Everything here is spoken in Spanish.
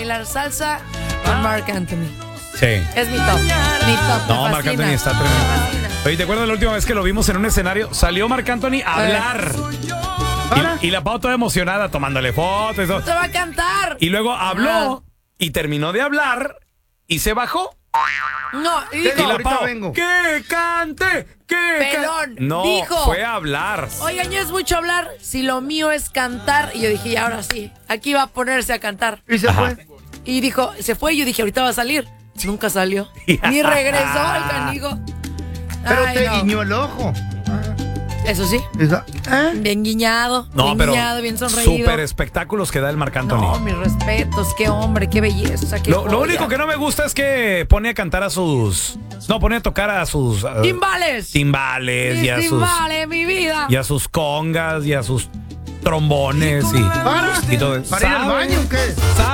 bailar salsa con Marc Anthony. Sí. Es mi top. Mi top. No, Marc Anthony está tremendo. Oye, ¿te acuerdas la última vez que lo vimos en un escenario? Salió Marc Anthony a hablar. Y la Pau toda emocionada tomándole fotos y todo. ¡Te va a cantar! Y luego habló y terminó de hablar y se bajó. No, y Y dijo, la Pau, vengo. ¡que cante! ¡Que Pelón, no, dijo. fue a hablar. oigan, ya es mucho hablar, si lo mío es cantar. Y yo dije, y ahora sí, aquí va a ponerse a cantar. Y se fue. Y dijo, se fue, y yo dije, ahorita va a salir. Nunca salió. Ni regresó el canijo. Pero Ay, te no. guiñó el ojo. Eso sí, bien guiñado, No, bien pero guiñado, bien sonreído. super espectáculos que da el Marc Anthony. No, mis respetos, qué hombre, qué belleza, qué Lo joya. único que no me gusta es que pone a cantar a sus... No, pone a tocar a sus... ¡Timbales! timbales y a sus... ¡Timbales, mi vida! Y a sus congas y a sus trombones y todo eso. ¿Para ir al ¿Sabe? baño o qué? ¿Sabe?